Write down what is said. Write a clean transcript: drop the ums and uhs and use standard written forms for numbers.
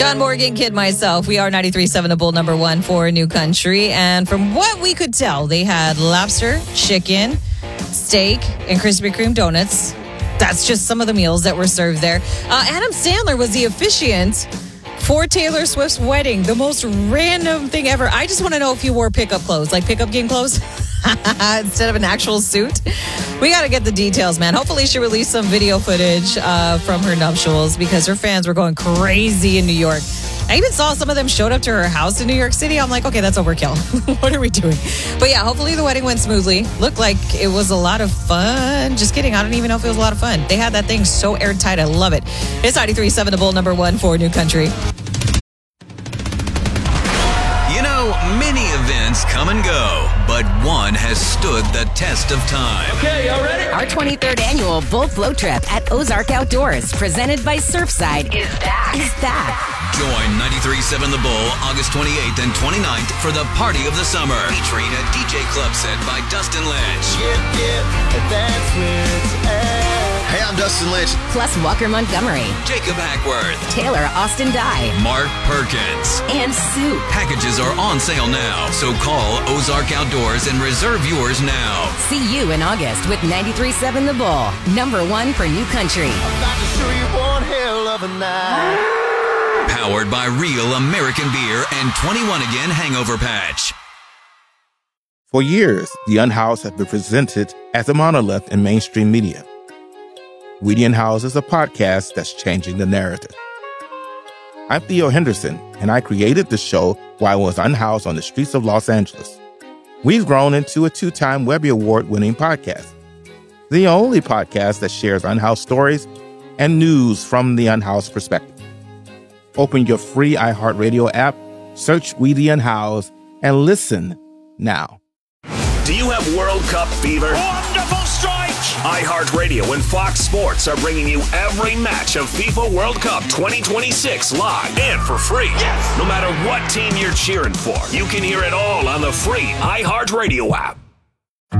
John Morgan, Kid Myself. We are 93.7 The Bull, number one for New Country. And from what we could tell, they had lobster, chicken, steak, and Krispy Kreme donuts. That's just some of the meals that were served there. Adam Sandler was the officiant for Taylor Swift's wedding. The most random thing ever. I just want to know if you wore pickup clothes, like pickup game clothes, instead of an actual suit. We got to get the details, man. Hopefully she released some video footage from her nuptials because her fans were going crazy in New York. I even saw some of them showed up to her house in New York City. I'm like, okay, that's overkill. What are we doing? But yeah, hopefully the wedding went smoothly. Looked like it was a lot of fun. Just kidding. I don't even know if it was a lot of fun. They had that thing so airtight. I love it. It's 93.7 The Bull, number one for New Country. You know, many events come and go, but one has stood the test of time. Okay, y'all ready? Our 23rd annual Bull Float Trip at Ozark Outdoors, presented by Surfside, is back. Join 93.7 The Bull August 28th and 29th for the Party of the Summer, featuring a DJ club set by Dustin Lynch. That's where it's at. Hey, I'm Dustin Lynch. Plus Walker Montgomery, Jacob Hackworth, Taylor Austin Dye, Mark Perkins, and Sue. Packages are on sale now, so call Ozark Outdoors and reserve yours now. See you in August with 93.7 The Bull, number one for New Country. I'm about to show you one hell of a night. Powered by Real American Beer and 21 Again Hangover Patch. For years, The Unhoused have been presented as a monolith in mainstream media. We the Unhoused is a podcast that's changing the narrative. I'm Theo Henderson, and I created the show while I was unhoused on the streets of Los Angeles. We've grown into a 2-time Webby Award-winning podcast, the only podcast that shares unhoused stories and news from the unhoused perspective. Open your free iHeartRadio app, search We the Unhoused, and listen now. Do you have World Cup fever? Wonderful strike! iHeartRadio and Fox Sports are bringing you every match of FIFA World Cup 2026 live and for free. Yes! No matter what team you're cheering for, you can hear it all on the free iHeartRadio app.